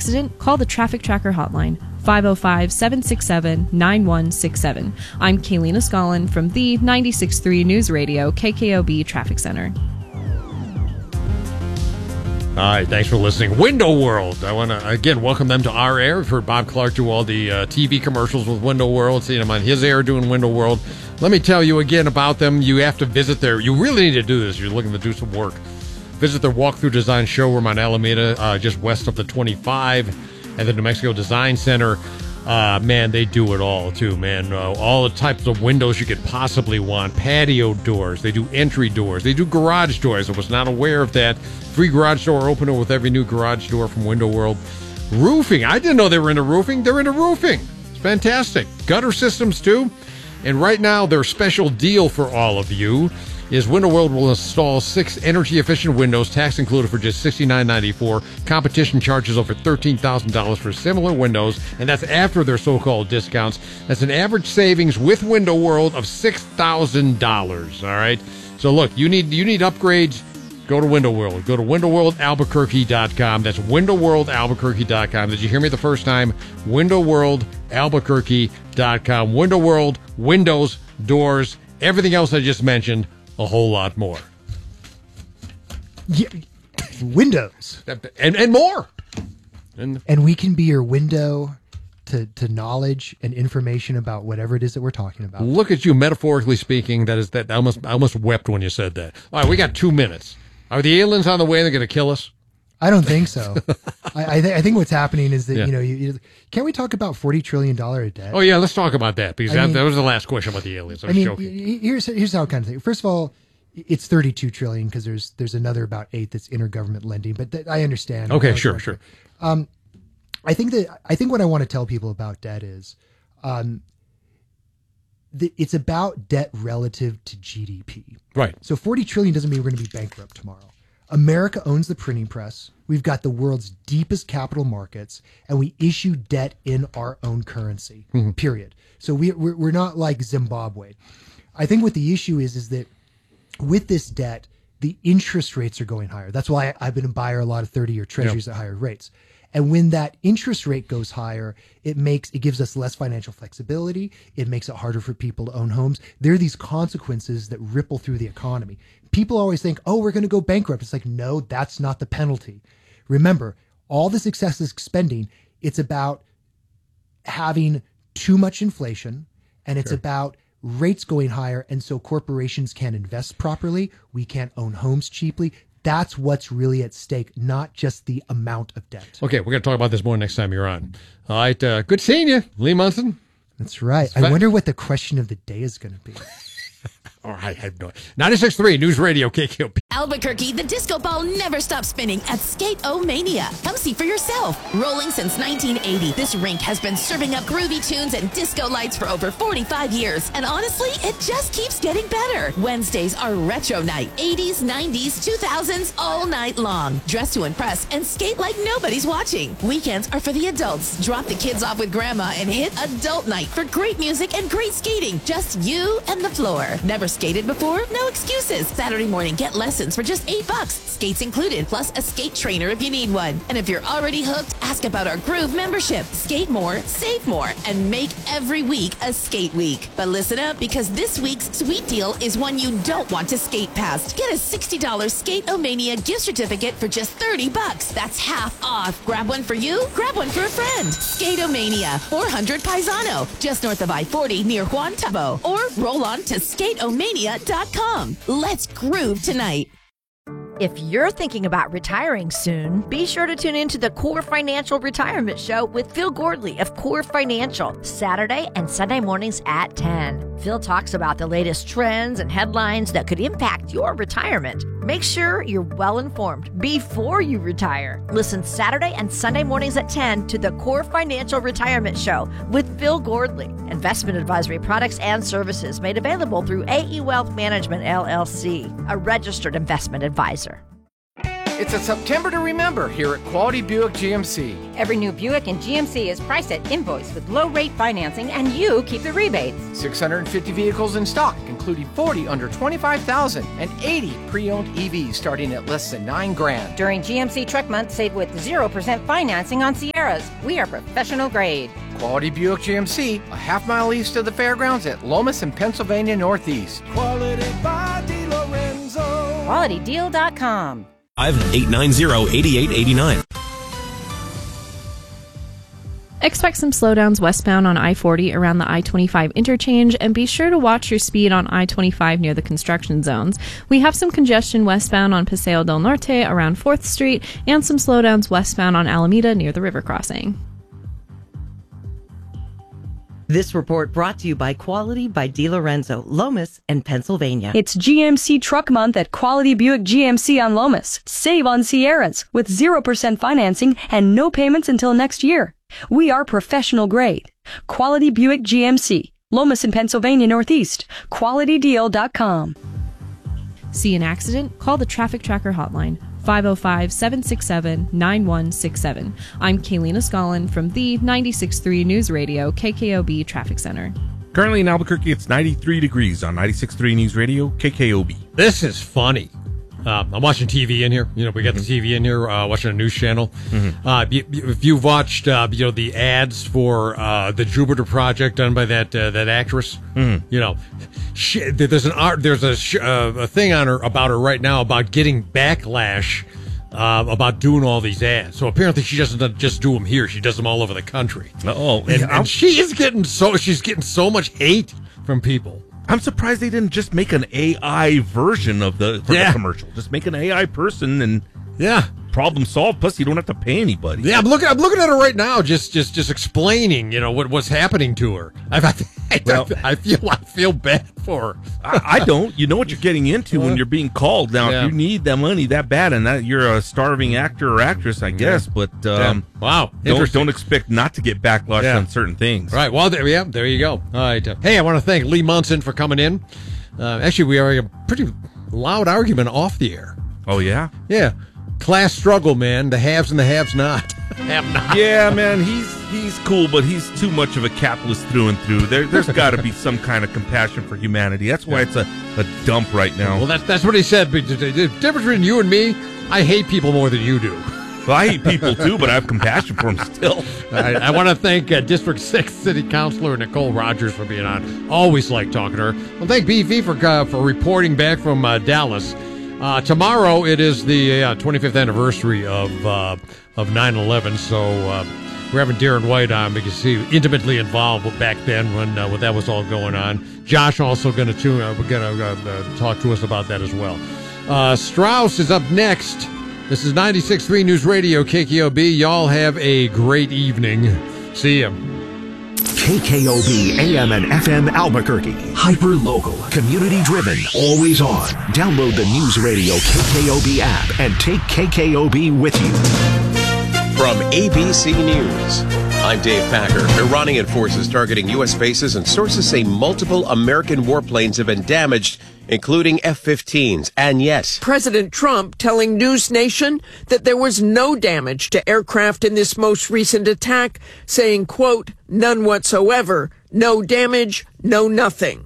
accident, call the Traffic Tracker hotline, 505-767-9167. I'm Kaylina Scollin from the 96.3 News Radio KKOB Traffic Center. All right, thanks for listening. Window World. I want to, again, welcome them to our air. We've heard Bob Clark do all the TV commercials with Window World, seeing him on his air doing Window World. Let me tell you again about them. You have to visit you really need to do this. You're looking to do some work. Visit their walkthrough design showroom on Alameda, just west of the 25, and the New Mexico Design Center. Man, they do it all, too, man. All the types of windows you could possibly want. Patio doors. They do entry doors. They do garage doors. I was not aware of that. Free garage door opener with every new garage door from Window World. Roofing. I didn't know they were into roofing. They're into roofing. It's fantastic. Gutter systems, too. And right now, their special deal for all of you is Window World will install 6 energy-efficient windows, tax included, for just $69.94. Competition charges over $13,000 for similar windows, and that's after their so-called discounts. That's an average savings with Window World of $6,000, all right? So, look, you need upgrades, go to Window World. Go to windowworldalbuquerque.com. That's windowworldalbuquerque.com. Did you hear me the first time? windowworldalbuquerque.com. Window World, windows, doors, everything else I just mentioned, a whole lot more. Yeah, windows. And more. And we can be your window to knowledge and information about whatever it is that we're talking about. Look at you, metaphorically speaking. I almost wept when you said that. All right, we got 2 minutes. Are the aliens on the way? They're going to kill us? I don't think so. I think what's happening is that, you can't we talk about $40 trillion of debt? Oh, yeah, let's talk about that, because that was the last question about the aliens. I was joking. Here's how I kind of think. First of all, it's $32 trillion because there's another about 8 that's intergovernment lending, but I understand. Okay, sure. I think what I want to tell people about debt is it's about debt relative to GDP. Right. So $40 trillion doesn't mean we're going to be bankrupt tomorrow. America owns the printing press. We've got the world's deepest capital markets, and we issue debt in our own currency, period. So we're not like Zimbabwe. I think what the issue is that with this debt, the interest rates are going higher. That's why I've been a buyer a lot of 30-year treasuries at higher rates. And when that interest rate goes higher, it gives us less financial flexibility. It makes it harder for people to own homes. There are these consequences that ripple through the economy. People always think, oh, we're going to go bankrupt. It's like, no, that's not the penalty. Remember, all this excessive spending, it's about having too much inflation, and it's about rates going higher, and so corporations can't invest properly. We can't own homes cheaply. That's what's really at stake, not just the amount of debt. Okay, we're going to talk about this more next time you're on. All right, good seeing you, Lee Munson. That's right. I wonder what the question of the day is going to be. All right, I have no 96.3 News Radio KKOP. Albuquerque, the disco ball never stops spinning at Skate-O-Mania. Come see for yourself. Rolling since 1980, this rink has been serving up groovy tunes and disco lights for over 45 years. And honestly, it just keeps getting better. Wednesdays are retro night. 80s, 90s, 2000s, all night long. Dress to impress and skate like nobody's watching. Weekends are for the adults. Drop the kids off with grandma and hit adult night for great music and great skating. Just you and the floor. Never skated before? No excuses. Saturday morning, get lessons for just $8. Skates included, plus a skate trainer if you need one. And if you're already hooked, ask about our Groove membership. Skate more, save more, and make every week a skate week. But listen up, because this week's sweet deal is one you don't want to skate past. Get a $60 Skate-O-Mania gift certificate for just $30. That's half off. Grab one for you, grab one for a friend. Skate-O-Mania, 400 Paisano, just north of I-40 near Juan Tabo. Or roll on to skateomania.com. Let's groove tonight. If you're thinking about retiring soon, be sure to tune in to the Core Financial Retirement Show with Phil Gordley of Core Financial, Saturday and Sunday mornings at 10. Phil talks about the latest trends and headlines that could impact your retirement. Make sure you're well informed before you retire. Listen Saturday and Sunday mornings at 10 to the Core Financial Retirement Show with Phil Gordley. Investment advisory products and services made available through AE Wealth Management, LLC, a registered investment advisor. It's a September to remember here at Quality Buick GMC. Every new Buick in GMC is priced at invoice with low-rate financing, and you keep the rebates. 650 vehicles in stock, including 40 under $25,000 and 80 pre-owned EVs starting at less than $9,000. During GMC Truck Month, save with 0% financing on Sierras. We are professional grade. Quality Buick GMC, a half-mile east of the fairgrounds at Lomas and Pennsylvania Northeast. Quality by DeLorenzo. QualityDeal.com. 890-8889. Expect some slowdowns westbound on I-40 around the I-25 interchange, and be sure to watch your speed on I-25 near the construction zones. We have some congestion westbound on Paseo del Norte around 4th Street, and some slowdowns westbound on Alameda near the river crossing. This report brought to you by Quality by DeLorenzo, Lomas, and Pennsylvania. It's GMC Truck Month at Quality Buick GMC on Lomas. Save on Sierras with 0% financing and no payments until next year. We are professional grade. Quality Buick GMC, Lomas and Pennsylvania Northeast. QualityDeal.com. See an accident? Call the Traffic Tracker hotline, 505-767-9167. I'm Kaylina Scollin from the 96.3 News Radio KKOB Traffic Center. Currently in Albuquerque, it's 93 degrees on 96.3 News Radio KKOB. This is funny. I'm watching TV in here. You know, we got the TV in here, watching a news channel. If you've watched, the ads for the Jupiter Project done by that actress, you know, there's a thing on her about her right now about getting backlash about doing all these ads. So apparently she doesn't just do them here; she does them all over the country. And she's getting so much hate from people. I'm surprised they didn't just make an AI version of the commercial. Just make an AI person and problem solved. Plus, you don't have to pay anybody. Yeah, I'm looking at her right now, just explaining, what's happening to her. I feel bad for her. I don't. You know what you're getting into when you're being called. Now, if you need that money that bad, and that you're a starving actor or actress, I guess. But wow, don't expect not to get backlash on certain things. Right. Well, there you go. All right. Hey, I want to thank Lee Munson for coming in. Actually, we are a pretty loud argument off the air. Oh yeah. Yeah. Class struggle, man. The haves and the have not. Yeah, man, he's cool, but he's too much of a capitalist through and through. There's got to be some kind of compassion for humanity. That's why it's a dump right now. Well, that's what he said. But the difference between you and me, I hate people more than you do. Well, I hate people too, but I have compassion for them still. I want to thank District 6 City Councilor Nicole Rogers for being on. Always like talking to her. Well, thank BV for reporting back from Dallas. Tomorrow it is the 25th anniversary of 9/11, so we're having Darren White on because he was intimately involved back then when that was all going on. Josh also going to talk to us about that as well. Strauss is up next. This is 96.3 News Radio KKOB. Y'all have a great evening. See ya. KKOB AM and FM Albuquerque. Hyper-local, community-driven, always on. Download the News Radio KKOB app and take KKOB with you. From ABC News, I'm Dave Packer. Iranian forces targeting U.S. bases, and sources say multiple American warplanes have been damaged, including F-15s. And yet, President Trump telling News Nation that there was no damage to aircraft in this most recent attack, saying, quote, none whatsoever, no damage, no nothing.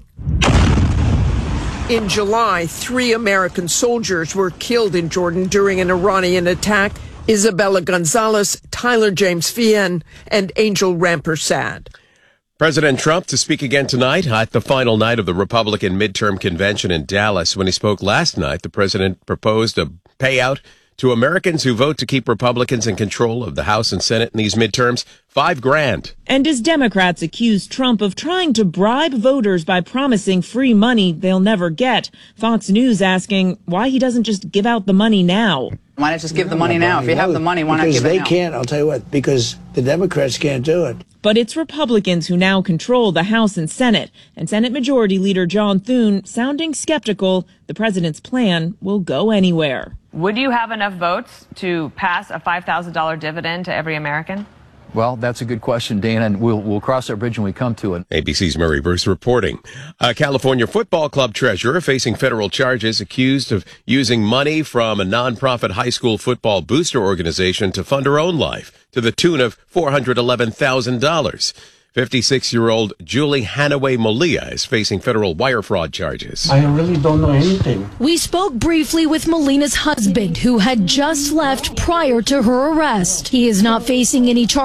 In July, 3 American soldiers were killed in Jordan during an Iranian attack. Isabella Gonzalez, Tyler James Fien, and Angel Rampersad. President Trump to speak again tonight at the final night of the Republican midterm convention in Dallas. When he spoke last night, the president proposed a payout to Americans who vote to keep Republicans in control of the House and Senate in these midterms, $5,000. And as Democrats accuse Trump of trying to bribe voters by promising free money they'll never get, Fox News asking why he doesn't just give out the money now. Why not just give the money now? If you have the money, why not give it now? Because they can't, I'll tell you what, because the Democrats can't do it. But it's Republicans who now control the House and Senate, and Senate Majority Leader John Thune sounding skeptical the president's plan will go anywhere. Would you have enough votes to pass a $5,000 dividend to every American? Well, that's a good question, Dana, and we'll cross that bridge when we come to it. ABC's Murray Bruce reporting. A California Football Club treasurer facing federal charges accused of using money from a nonprofit high school football booster organization to fund her own life to the tune of $411,000. 56-year-old Julie Hanaway Malia is facing federal wire fraud charges. I really don't know anything. We spoke briefly with Melina's husband, who had just left prior to her arrest. He is not facing any charges